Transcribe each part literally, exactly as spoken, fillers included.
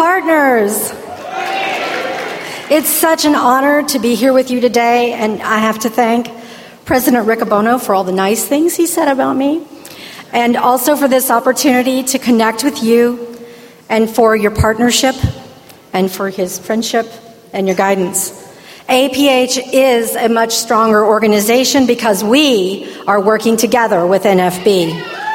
partners. It's such an honor to be here with you today, and I have to thank President Riccobono for all the nice things he said about me, and also for this opportunity to connect with you, and for your partnership, and for his friendship and your guidance. A P H is a much stronger organization because we are working together with N F B.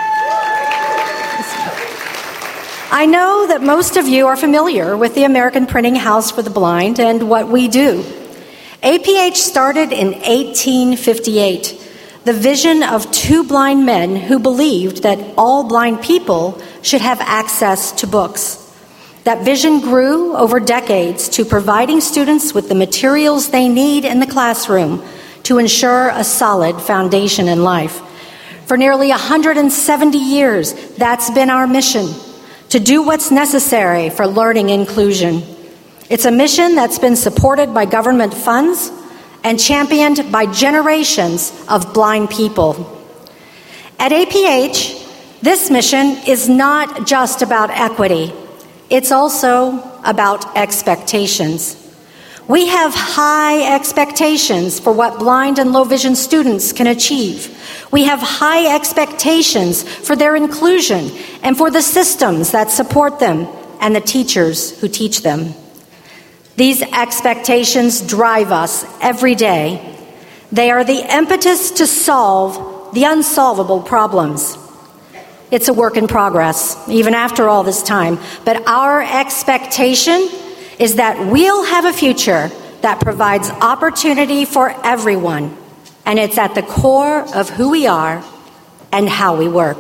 I know that most of you are familiar with the American Printing House for the Blind and what we do. A P H started in eighteen fifty-eight, the vision of two blind men who believed that all blind people should have access to books. That vision grew over decades to providing students with the materials they need in the classroom to ensure a solid foundation in life. For nearly one hundred seventy years, that's been our mission, to do what's necessary for learning inclusion. It's a mission that's been supported by government funds and championed by generations of blind people. At A P H, this mission is not just about equity. It's also about expectations. We have high expectations for what blind and low vision students can achieve. We have high expectations for their inclusion and for the systems that support them and the teachers who teach them. These expectations drive us every day. They are the impetus to solve the unsolvable problems. It's a work in progress, even after all this time, but our expectation is that we'll have a future that provides opportunity for everyone, and it's at the core of who we are and how we work.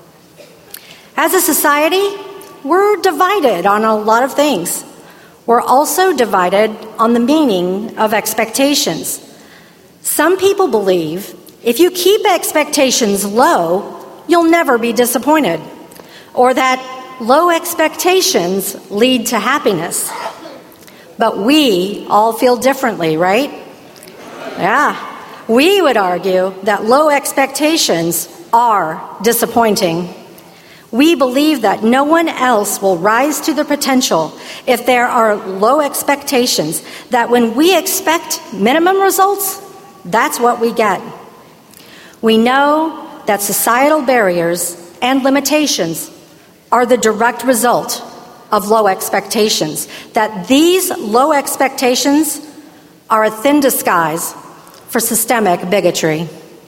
As a society, we're divided on a lot of things. We're also divided on the meaning of expectations. Some people believe if you keep expectations low, you'll never be disappointed, or that low expectations lead to happiness. But we all feel differently, right? Yeah. We would argue that low expectations are disappointing. We believe that no one else will rise to their potential if there are low expectations, that when we expect minimum results, that's what we get. We know that societal barriers and limitations are the direct result of low expectations, that these low expectations are a thin disguise for systemic bigotry.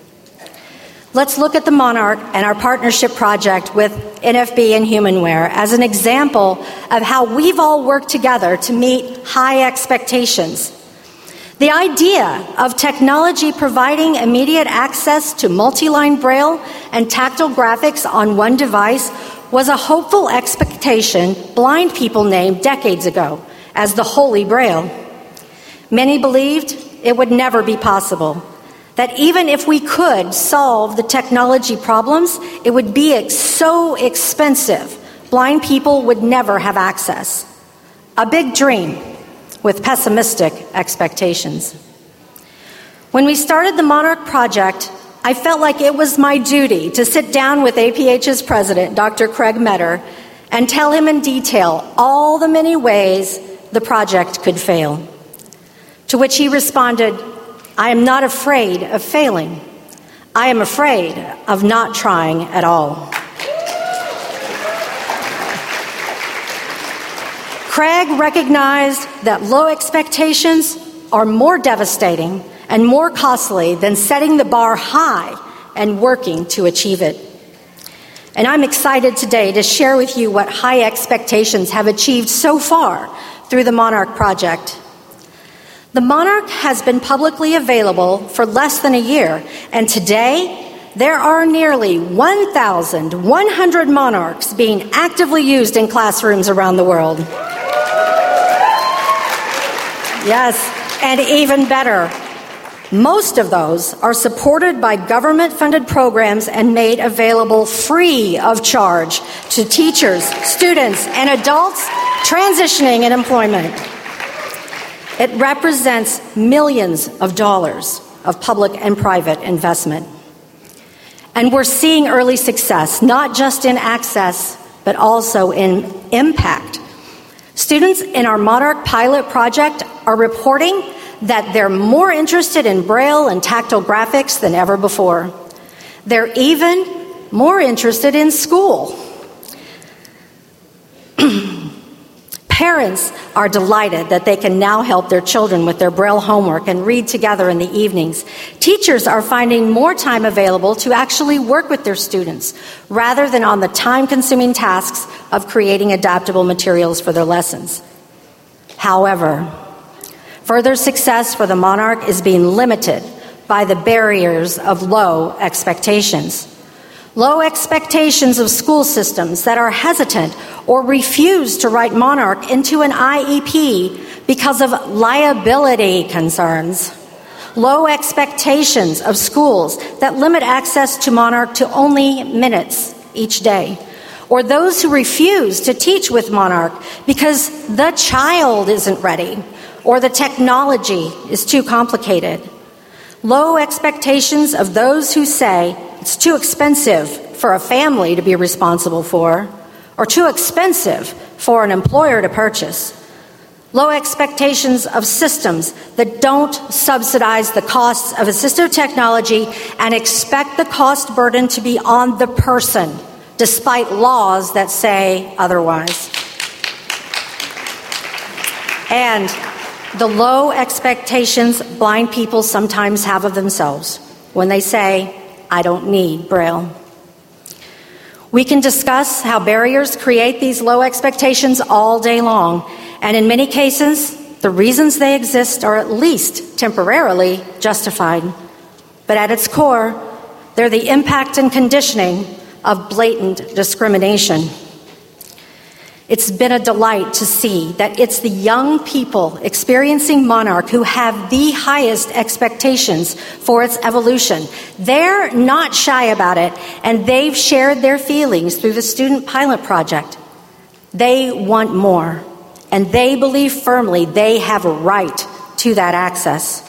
Let's look at the Monarch and our partnership project with N F B and Humanware as an example of how we've all worked together to meet high expectations. The idea of technology providing immediate access to multi-line braille and tactile graphics on one device was a hopeful expectation blind people named decades ago as the Holy Braille. Many believed it would never be possible, that even if we could solve the technology problems, it would be ex- so expensive, blind people would never have access. A big dream with pessimistic expectations. When we started the Monarch Project, I felt like it was my duty to sit down with A P H's president, Doctor Craig Metter, and tell him in detail all the many ways the project could fail. To which he responded, "I am not afraid of failing. I am afraid of not trying at all." Craig recognized that low expectations are more devastating and more costly than setting the bar high and working to achieve it. And I'm excited today to share with you what high expectations have achieved so far through the Monarch Project. The Monarch has been publicly available for less than a year, and today there are nearly one thousand one hundred Monarchs being actively used in classrooms around the world. Yes, and even better, most of those are supported by government-funded programs and made available free of charge to teachers, students, and adults transitioning in employment. It represents millions of dollars of public and private investment. And we're seeing early success, not just in access, but also in impact. Students in our Monarch pilot project are reporting that they're more interested in Braille and tactile graphics than ever before. They're even more interested in school. Parents are delighted that they can now help their children with their Braille homework and read together in the evenings. Teachers are finding more time available to actually work with their students rather than on the time-consuming tasks of creating adaptable materials for their lessons. However, further success for the Monarch is being limited by the barriers of low expectations. Low expectations of school systems that are hesitant or refuse to write Monarch into an I E P because of liability concerns. Low expectations of schools that limit access to Monarch to only minutes each day. Or those who refuse to teach with Monarch because the child isn't ready or the technology is too complicated. Low expectations of those who say it's too expensive for a family to be responsible for, or too expensive for an employer to purchase. Low expectations of systems that don't subsidize the costs of assistive technology and expect the cost burden to be on the person, despite laws that say otherwise. And the low expectations blind people sometimes have of themselves when they say, I don't need Braille. We can discuss how barriers create these low expectations all day long, and in many cases, the reasons they exist are at least temporarily justified. But at its core, they're the impact and conditioning of blatant discrimination. It's been a delight to see that it's the young people experiencing Monarch who have the highest expectations for its evolution. They're not shy about it, and they've shared their feelings through the Student Pilot Project. They want more, and they believe firmly they have a right to that access.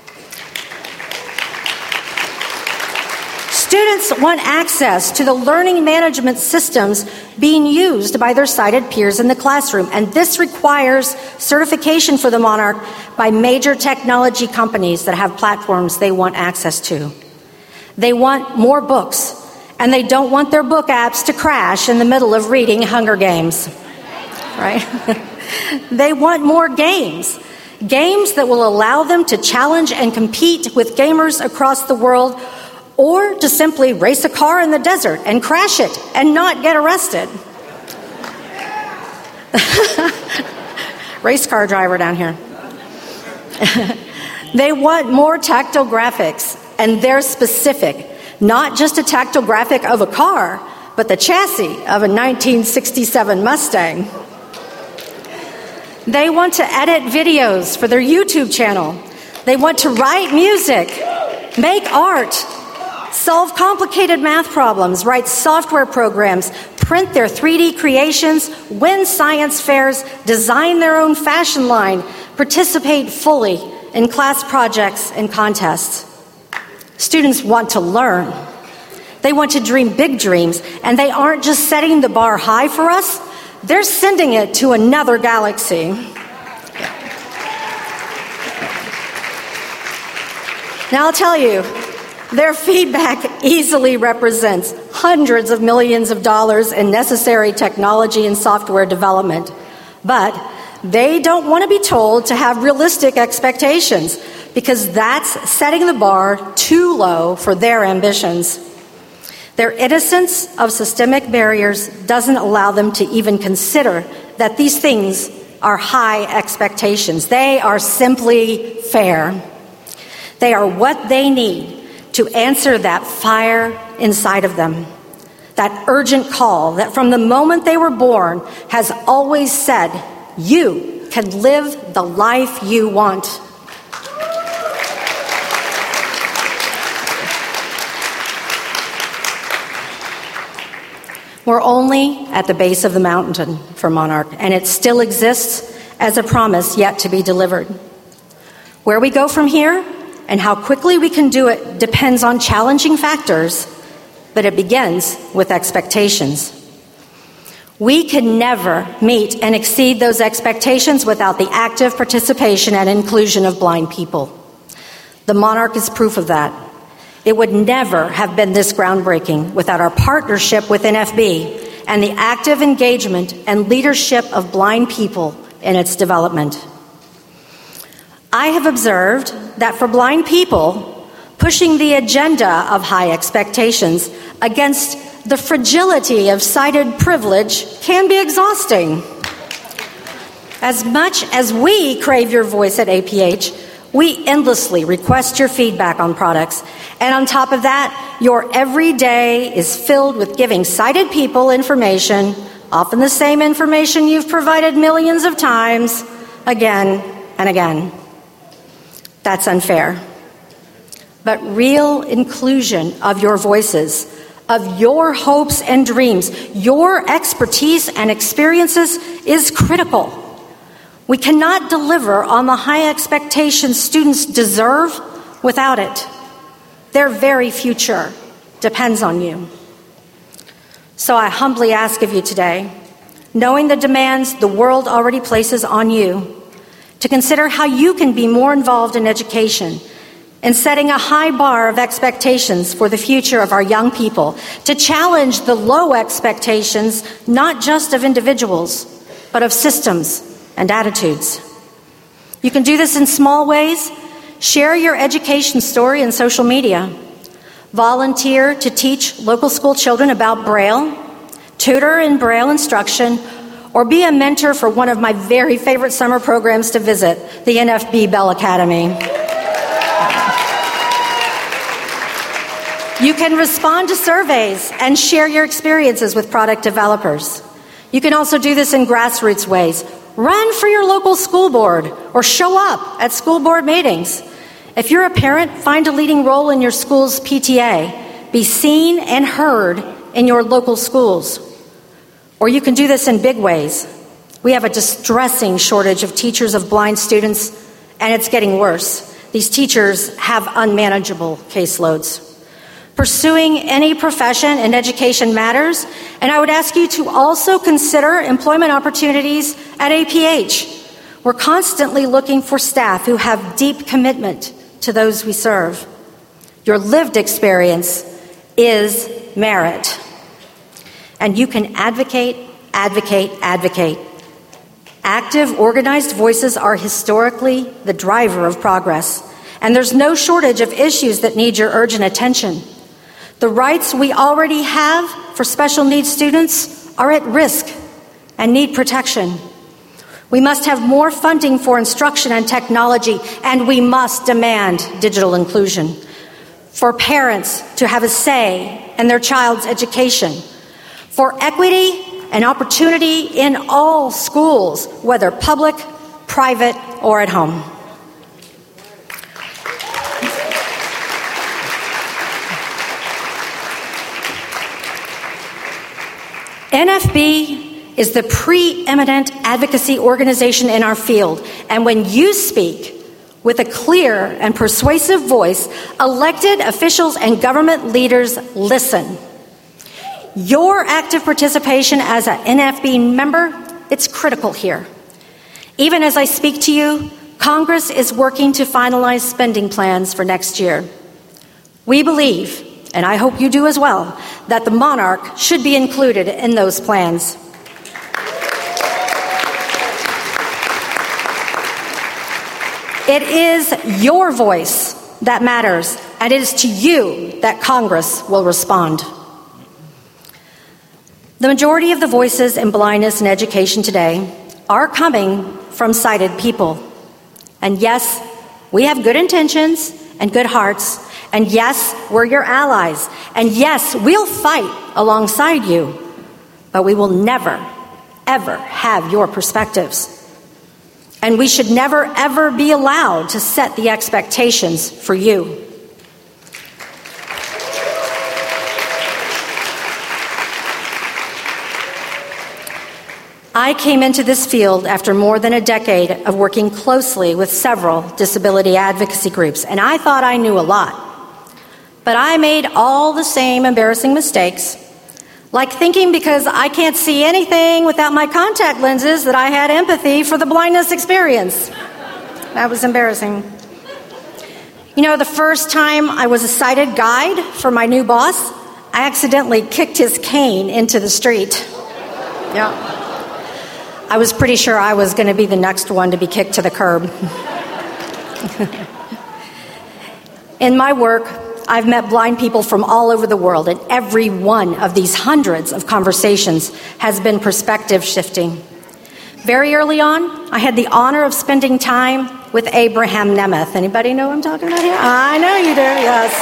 Students want access to the learning management systems being used by their sighted peers in the classroom, and this requires certification for the Monarch by major technology companies that have platforms they want access to. They want more books, and they don't want their book apps to crash in the middle of reading Hunger Games, right? They want more games, games that will allow them to challenge and compete with gamers across the world, or to simply race a car in the desert and crash it and not get arrested. Race car driver down here. They want more tactile graphics, and they're specific. Not just a tactile graphic of a car, but the chassis of a nineteen sixty-seven Mustang. They want to edit videos for their YouTube channel. They want to write music, make art, solve complicated math problems, write software programs, print their three D creations, win science fairs, design their own fashion line, participate fully in class projects and contests. Students want to learn. They want to dream big dreams, and they aren't just setting the bar high for us, they're sending it to another galaxy. Now I'll tell you, their feedback easily represents hundreds of millions of dollars in necessary technology and software development. But they don't want to be told to have realistic expectations, because that's setting the bar too low for their ambitions. Their innocence of systemic barriers doesn't allow them to even consider that these things are high expectations. They are simply fair. They are what they need to answer that fire inside of them, that urgent call that from the moment they were born has always said, you can live the life you want. We're only at the base of the mountain for Monarch, and it still exists as a promise yet to be delivered. Where we go from here and how quickly we can do it depends on challenging factors, but it begins with expectations. We can never meet and exceed those expectations without the active participation and inclusion of blind people. The Monarch is proof of that. It would never have been this groundbreaking without our partnership with N F B and the active engagement and leadership of blind people in its development. I have observed that for blind people, pushing the agenda of high expectations against the fragility of sighted privilege can be exhausting. As much as we crave your voice at A P H, we endlessly request your feedback on products. And on top of that, your every day is filled with giving sighted people information, often the same information you've provided millions of times, again and again. That's unfair. But real inclusion of your voices, of your hopes and dreams, your expertise and experiences is critical. We cannot deliver on the high expectations students deserve without it. Their very future depends on you. So I humbly ask of you today, knowing the demands the world already places on you, to consider how you can be more involved in education and setting a high bar of expectations for the future of our young people, to challenge the low expectations, not just of individuals, but of systems and attitudes. You can do this in small ways. Share your education story in social media. Volunteer to teach local school children about Braille, tutor in Braille instruction, or be a mentor for one of my very favorite summer programs to visit, the N F B Bell Academy. You can respond to surveys and share your experiences with product developers. You can also do this in grassroots ways. Run for your local school board or show up at school board meetings. If you're a parent, find a leading role in your school's P T A. Be seen and heard in your local schools. Or you can do this in big ways. We have a distressing shortage of teachers of blind students, and it's getting worse. These teachers have unmanageable caseloads. Pursuing any profession in education matters, and I would ask you to also consider employment opportunities at A P H. We're constantly looking for staff who have deep commitment to those we serve. Your lived experience is merit. And you can advocate, advocate, advocate. Active, organized voices are historically the driver of progress, and there's no shortage of issues that need your urgent attention. The rights we already have for special needs students are at risk and need protection. We must have more funding for instruction and technology, and we must demand digital inclusion. For parents to have a say in their child's education. For equity and opportunity in all schools, whether public, private, or at home. N F B is the preeminent advocacy organization in our field, and when you speak with a clear and persuasive voice, elected officials and government leaders listen. Your active participation as an N F B member, it's critical here. Even as I speak to you, Congress is working to finalize spending plans for next year. We believe, and I hope you do as well, that the Monarch should be included in those plans. It is your voice that matters, and it is to you that Congress will respond. The majority of the voices in blindness and education today are coming from sighted people. And yes, we have good intentions and good hearts. And yes, we're your allies. And yes, we'll fight alongside you. But we will never, ever have your perspectives. And we should never, ever be allowed to set the expectations for you. I came into this field after more than a decade of working closely with several disability advocacy groups, and I thought I knew a lot. But I made all the same embarrassing mistakes. Like thinking because I can't see anything without my contact lenses that I had empathy for the blindness experience. That was embarrassing. You know, the first time I was a sighted guide for my new boss, I accidentally kicked his cane into the street. Yeah. I was pretty sure I was going to be the next one to be kicked to the curb. In my work, I've met blind people from all over the world, and every one of these hundreds of conversations has been perspective shifting. Very early on, I had the honor of spending time with Abraham Nemeth. Anybody know what I'm talking about here? I know you do, yes.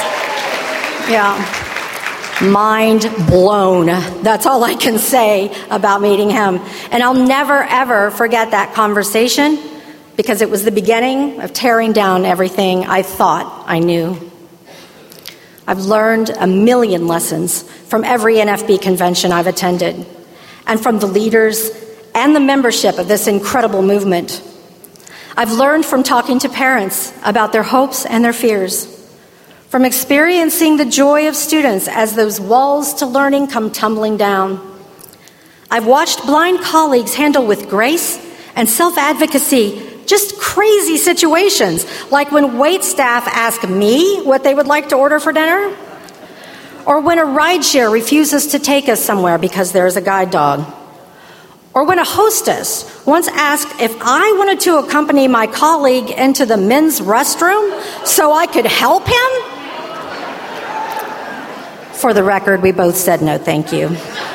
Yeah. Mind blown. That's all I can say about meeting him. And I'll never, ever forget that conversation because it was the beginning of tearing down everything I thought I knew. I've learned a million lessons from every N F B convention I've attended and from the leaders and the membership of this incredible movement. I've learned from talking to parents about their hopes and their fears, from experiencing the joy of students as those walls to learning come tumbling down. I've watched blind colleagues handle with grace and self-advocacy just crazy situations, like when wait staff ask me what they would like to order for dinner, or when a rideshare refuses to take us somewhere because there's a guide dog, or when a hostess once asked if I wanted to accompany my colleague into the men's restroom so I could help him. For the record, we both said no, thank you.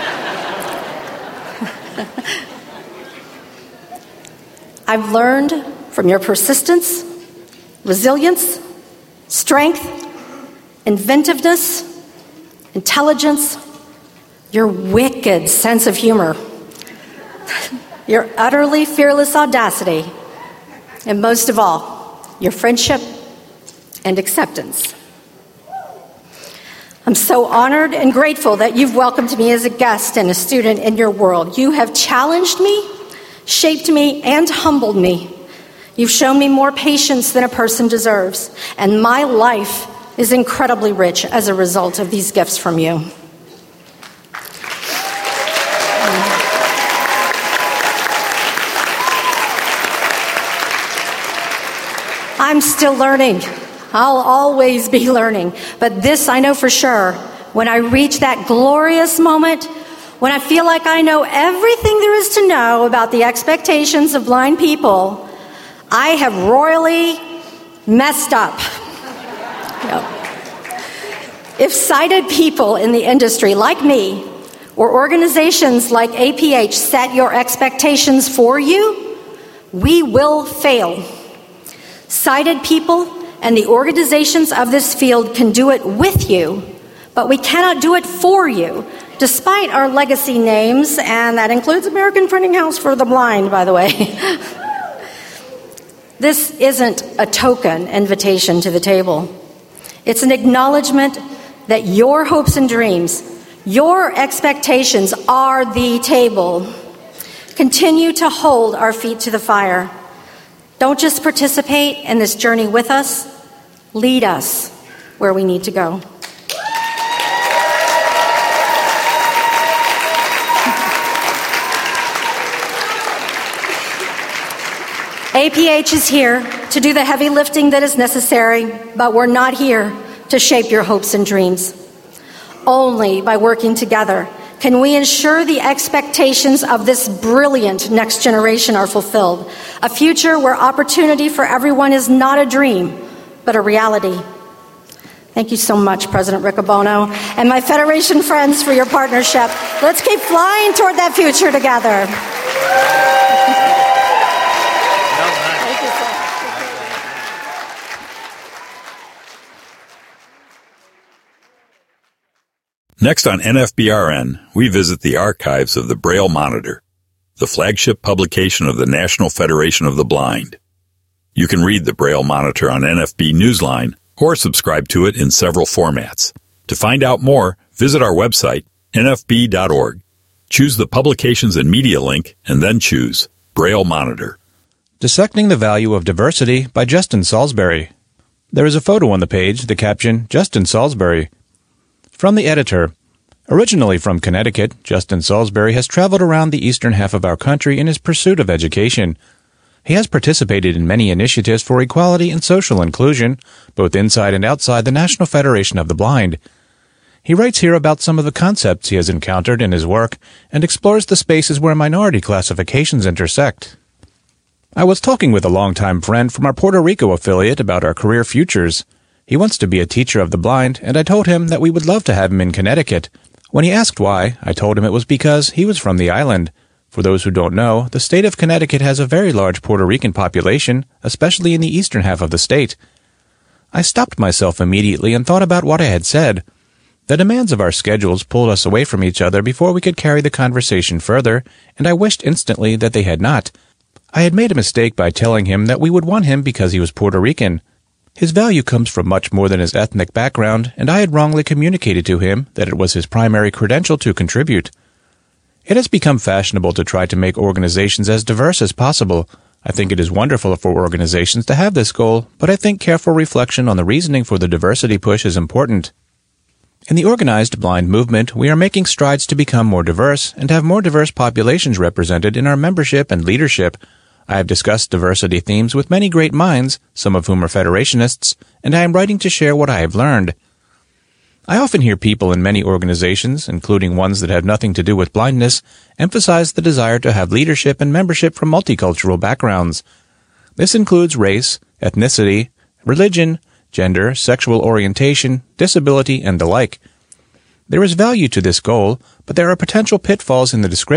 I've learned from your persistence, resilience, strength, inventiveness, intelligence, your wicked sense of humor, your utterly fearless audacity, and most of all, your friendship and acceptance. I'm so honored and grateful that you've welcomed me as a guest and a student in your world. You have challenged me, shaped me, and humbled me. You've shown me more patience than a person deserves, and my life is incredibly rich as a result of these gifts from you. I'm still learning. I'll always be learning. But this I know for sure. When I reach that glorious moment, when I feel like I know everything there is to know about the expectations of blind people, I have royally messed up. Yep. If sighted people in the industry like me, or organizations like A P H set your expectations for you, we will fail. Sighted people and the organizations of this field can do it with you, but we cannot do it for you, despite our legacy names, and that includes American Printing House for the Blind, by the way. This isn't a token invitation to the table. It's an acknowledgement that your hopes and dreams, your expectations are the table. Continue to hold our feet to the fire. Don't just participate in this journey with us, lead us where we need to go. A P H is here to do the heavy lifting that is necessary, but we're not here to shape your hopes and dreams. Only by working together can we ensure the expectations of this brilliant next generation are fulfilled, a future where opportunity for everyone is not a dream, but a reality. Thank you so much, President Riccobono, and my Federation friends for your partnership. Let's keep flying toward that future together. Next on N F B R N, we visit the archives of the Braille Monitor, the flagship publication of the National Federation of the Blind. You can read the Braille Monitor on N F B Newsline or subscribe to it in several formats. To find out more, visit our website, N F B dot org. Choose the Publications and Media link, and then choose Braille Monitor. Dissecting the Value of Diversity by Justin Salisbury. There is a photo on the page, the caption, Justin Salisbury. From the editor, Originally from Connecticut, Justin Salisbury has traveled around the eastern half of our country in his pursuit of education. He has participated in many initiatives for equality and social inclusion, both inside and outside the National Federation of the Blind. He writes here about some of the concepts he has encountered in his work and explores the spaces where minority classifications intersect. I was talking with a longtime friend from our Puerto Rico affiliate about our career futures. He wants to be a teacher of the blind, and I told him that we would love to have him in Connecticut. When he asked why, I told him it was because he was from the island. For those who don't know, the state of Connecticut has a very large Puerto Rican population, especially in the eastern half of the state. I stopped myself immediately and thought about what I had said. The demands of our schedules pulled us away from each other before we could carry the conversation further, and I wished instantly that they had not. I had made a mistake by telling him that we would want him because he was Puerto Rican. His value comes from much more than his ethnic background, and I had wrongly communicated to him that it was his primary credential to contribute. It has become fashionable to try to make organizations as diverse as possible. I think it is wonderful for organizations to have this goal, but I think careful reflection on the reasoning for the diversity push is important. In the organized blind movement, we are making strides to become more diverse and have more diverse populations represented in our membership and leadership. I have discussed diversity themes with many great minds, some of whom are federationists, and I am writing to share what I have learned. I often hear people in many organizations, including ones that have nothing to do with blindness, emphasize the desire to have leadership and membership from multicultural backgrounds. This includes race, ethnicity, religion, gender, sexual orientation, disability, and the like. There is value to this goal, but there are potential pitfalls in the description